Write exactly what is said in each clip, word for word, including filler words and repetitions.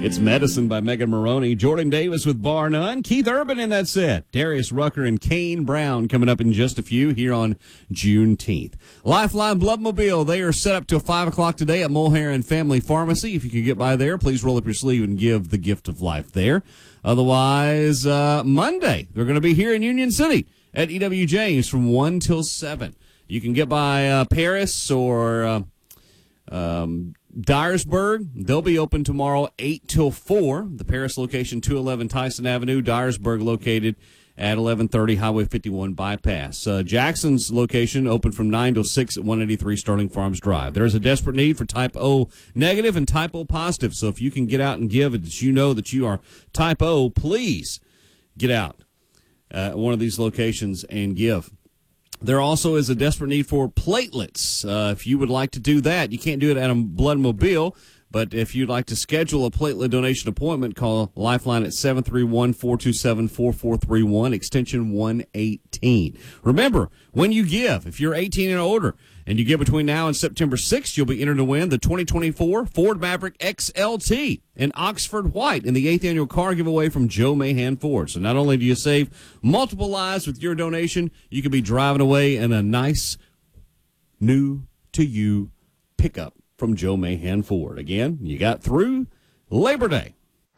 It's Medicine by Megan Maroney. Jordan Davis with Bar None. Keith Urban in that set. Darius Rucker and Kane Brown coming up in just a few here on Juneteenth. Lifeline Bloodmobile, they are set up till five o'clock today at Mulher and Family Pharmacy. If you can get by there, please roll up your sleeve and give the gift of life there. Otherwise, uh, Monday, they're going to be here in Union City at E W James from one till seven. You can get by uh, Paris or uh, um, Dyersburg. They'll be open tomorrow eight till four. The Paris location, two eleven Tyson Avenue. Dyersburg located at eleven thirty Highway fifty-one bypass. Uh, Jackson's location open from nine till six at one eighty-three Sterling Farms Drive. There is a desperate need for type O negative and type O positive. So if you can get out and give it that you know that you are type O, please get out uh, at one of these locations and give. There also is a desperate need for platelets. Uh, if you would like to do that, you can't do it at a Bloodmobile, but if you'd like to schedule a platelet donation appointment, call Lifeline at seven three one, four two seven, four four three one, extension one eighteen. Remember, when you give, if you're eighteen and older, and you give between now and September sixth, you'll be entered to win the twenty twenty-four Ford Maverick X L T in Oxford White in the eighth annual car giveaway from Joe Mahan Ford. So not only do you save multiple lives with your donation, you could be driving away in a nice, new-to-you pickup from Joe Mahan Ford. Again, you got through Labor Day.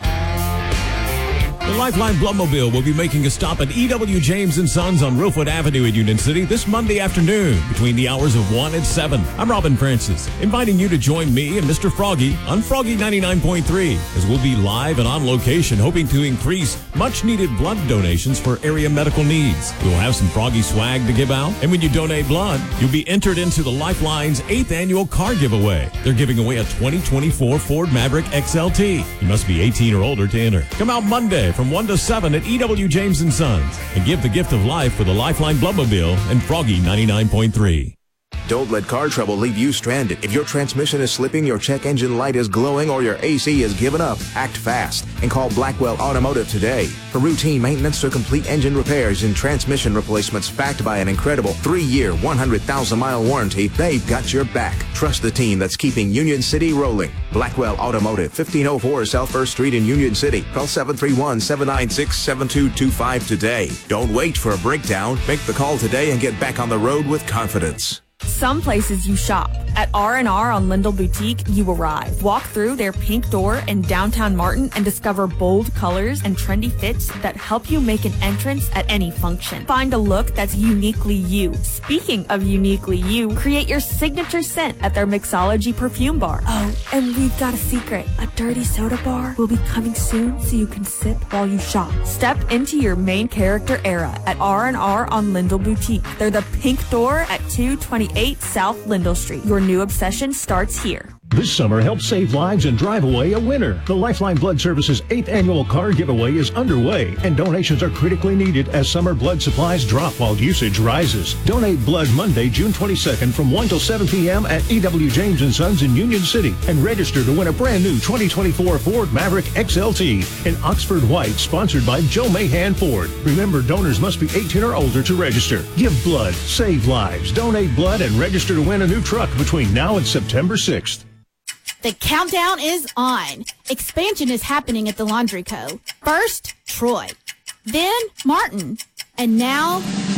The Lifeline Bloodmobile will be making a stop at E W James and Sons on Rosewood Avenue in Union City this Monday afternoon between the hours of one and seven. I'm Robin Francis, inviting you to join me and Mister Froggy on Froggy ninety-nine point three as we'll be live and on location hoping to increase much-needed blood donations for area medical needs. We'll have some Froggy swag to give out, and when you donate blood, you'll be entered into the Lifeline's eighth annual car giveaway. They're giving away a twenty twenty-four Ford Maverick X L T. You must be eighteen or older to enter. Come out Monday from one to seven at E W James and Sons and give the gift of life for the Lifeline Bloodmobile and Froggy ninety-nine point three. Don't let car trouble leave you stranded. If your transmission is slipping, your check engine light is glowing, or your A C is giving up, act fast and call Blackwell Automotive today. For routine maintenance or complete engine repairs and transmission replacements backed by an incredible three-year, one hundred thousand mile warranty, they've got your back. Trust the team that's keeping Union City rolling. Blackwell Automotive, fifteen oh four South First Street in Union City. Call seven three one, seven nine six, seven two two five today. Don't wait for a breakdown. Make the call today and get back on the road with confidence. Some places you shop. At R and R on Lindell Boutique, you arrive. Walk through their pink door in downtown Martin and discover bold colors and trendy fits that help you make an entrance at any function. Find a look that's uniquely you. Speaking of uniquely you, create your signature scent at their Mixology perfume bar. Oh, and we've got a secret. A dirty soda bar will be coming soon so you can sip while you shop. Step into your main character era at R and R on Lindell Boutique. They're the pink door at two twenty-eight South Lindell Street. Your new obsession starts here. This summer, help save lives and drive away a winner. The Lifeline Blood Services eighth annual car giveaway is underway, and donations are critically needed as summer blood supplies drop while usage rises. Donate blood Monday, June twenty-second from one till seven p.m. at E W James and Sons in Union City, and register to win a brand new twenty twenty-four Ford Maverick X L T in Oxford White, sponsored by Joe Mahan Ford. Remember, donors must be eighteen or older to register. Give blood, save lives, donate blood, and register to win a new truck between now and September sixth. The countdown is on. Expansion is happening at the Laundry Co. First, Troy. Then, Martin. And now,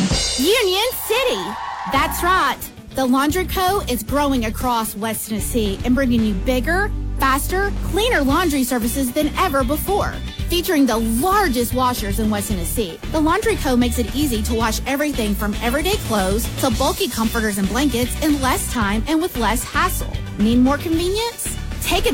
Union City. That's right. The Laundry Co. is growing across West Tennessee and bringing you bigger, faster, cleaner laundry services than ever before. Featuring the largest washers in West Tennessee, the Laundry Co. makes it easy to wash everything from everyday clothes to bulky comforters and blankets in less time and with less hassle. Need more convenience? Take a